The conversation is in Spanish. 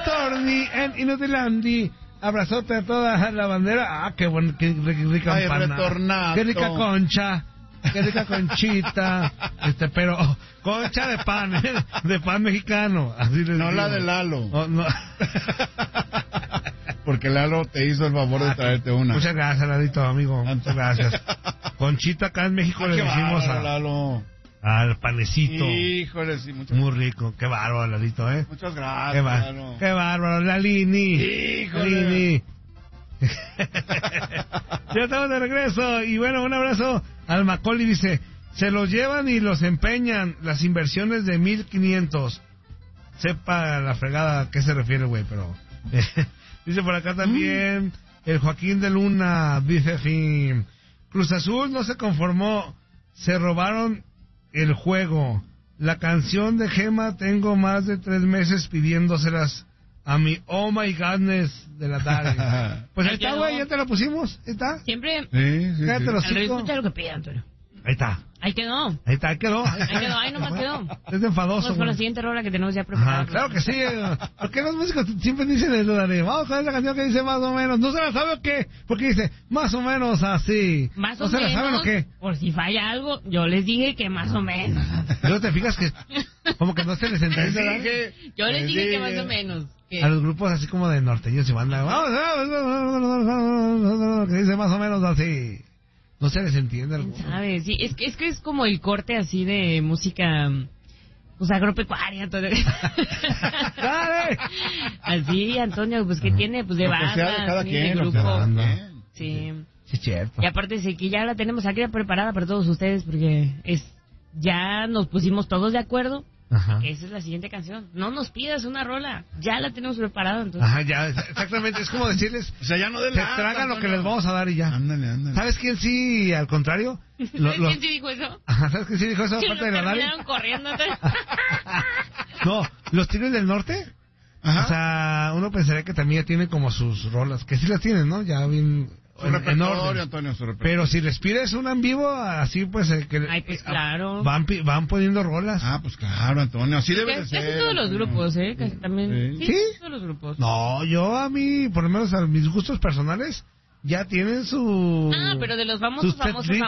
Retorni en Inutilandi. Abrazote a toda la bandera. Ah, qué bueno, qué rica Ay, empanada. retornato. Qué rica concha. Qué rica conchita. Pero concha de pan, de pan mexicano. Así les No digo. la de Lalo. Oh, no. Porque Lalo te hizo el favor de traerte una. Muchas gracias, Lalito, amigo. Muchas gracias. Conchita acá en México le decimos Lalo. al panecito. Híjole, sí, muchas Muy rico. Qué bárbaro, Lalito, ¿eh? Muchas gracias, Lalo. Qué bárbaro, Lalini. Híjole. Lalini. Ya estamos de regreso. Y bueno, un abrazo al Macaulay. Dice, se los llevan y los empeñan. Las inversiones de 1,500. Sepa la fregada a qué se refiere, güey, pero... dice por acá también el Joaquín de Luna. Dice así, Cruz Azul no se conformó. Se robaron el juego. La canción de Gema tengo más de 3 meses pidiéndoselas a mi Oh My Godness de la tarde. Pues ahí está, güey, ya te lo pusimos. ¿Ahí está? Siempre. Sí. Cállate los Al hocico. escucha lo que pide, Antonio. Ahí está. Ahí quedó. Ahí está, ahí quedó. Ahí nomás quedó. Es enfadoso. Vamos con la güey. siguiente rola que tenemos ya preparada. Ajá, claro que sí. ¿Por qué los músicos siempre dicen eso, Dani? Vamos con esa canción que dice más o menos. ¿No se la sabe o qué? Porque dice más o menos así. Más ¿No o se menos. la saben o qué? Por si falla algo, yo les dije que más o menos. Luego te fijas que como que no se les entiende, Dani. Yo les dije que más o menos. A los grupos así como de norteños y banda. Que dice más o menos así. No se les entiende algo. ¿Sabes? Sí, es que es como el corte así de música, pues agropecuaria, todo. ¡Dale! Así, Antonio, pues que tiene, pues de Lo que sea de banda, cada sí, quien, de lo que grupo. sea. Sí. Sí, cierto. Y aparte sí que ya la tenemos aquí preparada para todos ustedes porque ya nos pusimos todos de acuerdo. Ajá. Esa es la siguiente canción. No nos pidas una rola, ya la tenemos preparada. Entonces. Ajá, ya, exactamente. Es como decirles, O sea, ya no de se lata, tragan lo que Antonio. les vamos a dar y ya. Ándale. ¿Sabes quién sí, al contrario? ¿Sabes quién sí dijo eso? Ajá, ¿sabes quién sí dijo eso? Que Aparte lo de la Dari. terminaron corriendo. No, los Tigres del Norte. Ajá. O sea, uno pensaría que también ya tienen como sus rolas, que sí las tienen, ¿no? Ya bien Su en repertorio, orden. Antonio, su repertorio. Pero si les pides una en vivo, así pues que Ay, pues claro. van poniendo rolas. Ah, pues claro, Antonio, así debe de Casi ser. todos los Antonio. grupos, casi también. Sí. ¿Sí? Todos los grupos. No, yo a mí, por lo menos a mis gustos personales, ya tienen su... Ah, pero de los sus famosos, pet